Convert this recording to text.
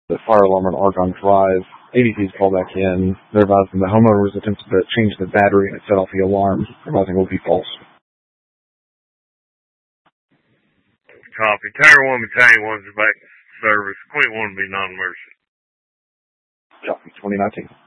The fire alarm on Argonne Drive. ADT's called back in. They're advising the homeowner was attempting to change the battery and it set off the alarm, advising it will be false. Copy. Tower 1 Battalion 1's back in service. Queen 1 will be non-emergency. Copy. 2019.